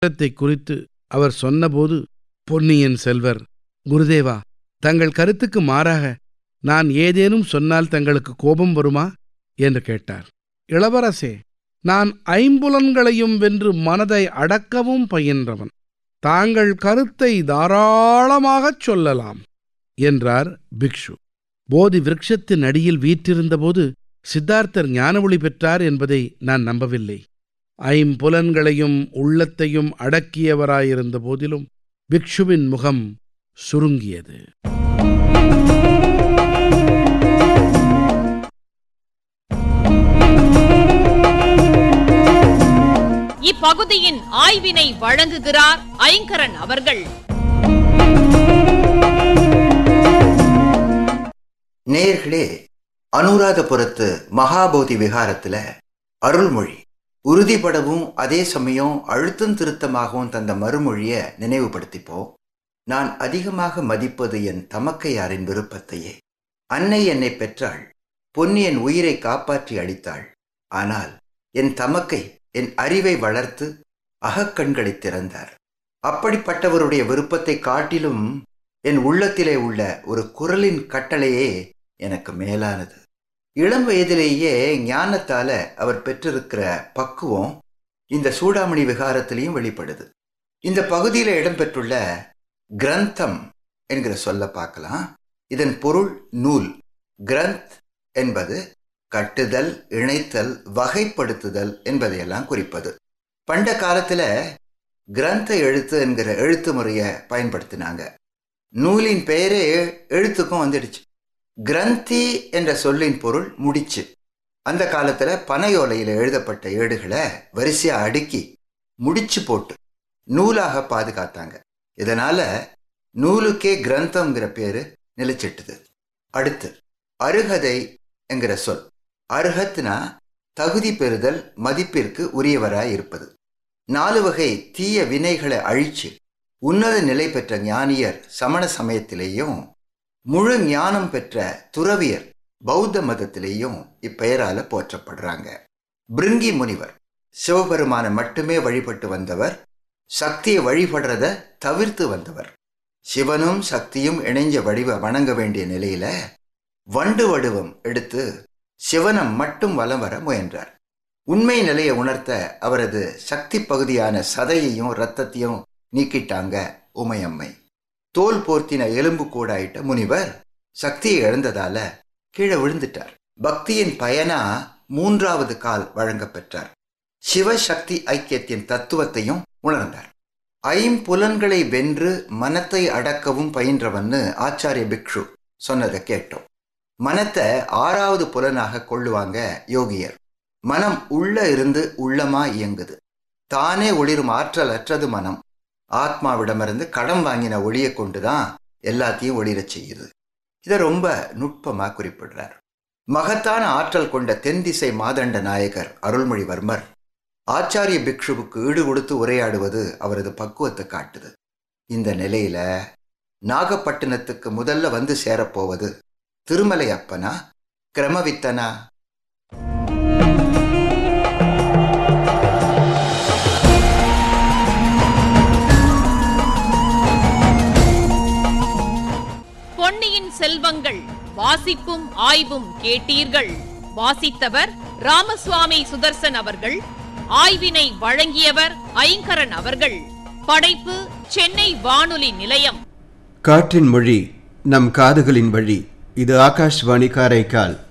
குறித்து அவர் சொன்னபோது பொன்னியின் செல்வர், குருதேவா, தங்கள் கருத்துக்கு மாறாக நான் ஏதேனும் சொன்னால் தங்களுக்கு கோபம் வருமா என்று கேட்டார். இளவரசே, நான் ஐம்புலன்களையும் வென்று மனதை அடக்கவும் பயின்றவன். தாங்கள் கருத்தை தாராளமாகச் சொல்லலாம் என்றார் பிக்ஷு. போதி விருட்சத்தின் அடியில் வீற்றிருந்தபோது சித்தார்த்தர் ஞான ஒளி பெற்றார் என்பதை நான் நம்பவில்லை. ஐம்புலன்களையும் உள்ளத்தையும் அடக்கியவராயிருந்த போதிலும் பிக்ஷுவின் முகம் சுருங்கியது. இப்பகுதியின் ஆய்வினை வழங்குகிறார் ஐங்கரன் அவர்கள். நேயர்களே, அனுராதபுரத்து மகாபோதி விகாரத்துல அருள்மொழி உறுதிப்படவும் அதே சமயம் அழுத்தம் திருத்தமாகவும் தந்த மறுமொழிய நினைவுபடுத்திப்போம். நான் அதிகமாக மதிப்பது என் தமக்கையாரின் விருப்பத்தையே. அன்னை என்னை பெற்றாள், பொன்னி என் உயிரை காப்பாற்றி அளித்தாள். ஆனால் என் தமக்கை என் அறிவை வளர்த்து அகக்கண்களை திறந்தார். அப்படிப்பட்டவருடைய விருப்பத்தை காட்டிலும் என் உள்ளத்திலே உள்ள ஒரு குரலின் கட்டளையே எனக்கு மேலானது. இளம் வயதிலேயே ஞானத்தால அவர் பெற்றிருக்கிற பக்குவம் இந்த சூடாமணி விகாரத்திலையும் வெளிப்படுது. இந்த பகுதியில் இடம்பெற்றுள்ள கிரந்தம் என்கிற சொல்ல பார்க்கலாம். இதன் பொருள் நூல். கிரந்த் என்பது கட்டுதல், இணைத்தல், வகைப்படுத்துதல் என்பதையெல்லாம் குறிப்பது. பண்ட காலத்துல கிரந்த எழுத்து என்கிற எழுத்து முறையை பயன்படுத்தினாங்க. நூலின் பெயரே எழுத்துக்கும் வந்துடுச்சு. கிரந்தி என்ற சொல்லின் பொருள் முடிச்சு. அந்த காலத்துல பனையோலையில் எழுதப்பட்ட ஏடுகளை வரிசையா அடுக்கி முடிச்சு போட்டு நூலாக பாதுகாத்தாங்க. இதனால நூலுக்கே கிரந்தம்ங்கிற பேரு நிலைச்சிட்டுது. அடுத்து அருகதை என்கிற சொல். அருகத்னா தகுதி பெறுதல், மதிப்பிற்கு உரியவராய் இருப்பது. 4 வகை தீய வினைகளை அழிச்சு உன்னத நிலை பெற்ற ஞானியர் சமண சமயத்திலேயும், முழு ஞானம் பெற்ற துறவியர் பௌத்த மதத்திலேயும் இப்பெயரால போற்றப்படுறாங்க. பிருங்கி முனிவர் சிவபெருமான மட்டுமே வழிபட்டு வந்தவர். சக்தியை வழிபடுறத தவிர்த்து வந்தவர். சிவனும் சக்தியும் இணைஞ்ச வணங்க வேண்டிய நிலையில வண்டு வடிவம் எடுத்து சிவனம் மட்டும் வலம் வர முயன்றார். உண்மை நிலையை உணர்த்த அவரது சக்தி பகுதியான சதையையும் இரத்தத்தையும் நீக்கிட்டாங்க உமையம்மை. தோல் போர்த்தின எலும்பு கூடாயிட்ட முனிவர் சக்தியை இழந்ததால கீழே விழுந்துட்டார். பக்தியின் பயனா 3வது கால் வழங்க பெற்றார். சிவசக்தி ஐக்கியத்தின் தத்துவத்தையும் உணர்ந்தார். ஐம்புலன்களை வென்று மனத்தை அடக்கவும் பயின்றவன்னு ஆச்சாரிய பிக்ஷு சொன்னதை கேட்டோம். மனத்தை 6வது புலனாக கொள்ளுவாங்க யோகியர். மனம் உள்ள இருந்து உள்ளமா இயங்குது. தானே ஒளிரும் ஆற்றல் அற்றது மனம். ஆத்மாவிடமிருந்து கடன் வாங்கின ஒளியை கொண்டுதான் எல்லாத்தையும் ஒளிரச் செய்யுது. இதை ரொம்ப நுட்பமா குறிப்பிடுறார். மகத்தான ஆற்றல் கொண்ட தென் திசை மாதண்ட நாயகர் அருள்மொழிவர்மர் ஆச்சாரிய பிக்ஷுவுக்கு ஈடு கொடுத்து உரையாடுவது அவரது பக்குவத்தை காட்டுது. இந்த நிலையில நாகப்பட்டினத்துக்கு முதல்ல வந்து சேரப்போவது திருமலை அப்பனா, கிரமவித்தனா? பொன்னியின் செல்வங்கள் வாசிப்பும் ஆய்வும் கேட்டீர்கள். வாசித்தவர் ராமசுவாமி சுதர்சன் அவர்கள். ஆய்வினை வழங்கியவர் ஐங்கரன் அவர்கள். படைப்பு சென்னை வானொலி நிலையம். காற்றின் மொழி நம் காதுகளின் வழி. இது ஆகாஷ்வாணி காரைக்கால்.